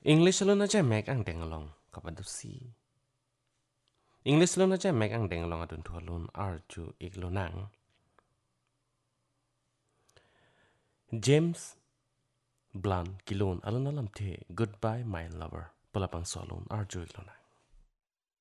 English lo na jay mek ang dengalong kapado si. English lo na jay mek ang dengalong adun tualun arju iglo nang. James Blunt kilon alon alam te goodbye my lover palapang solon arju iglo nang.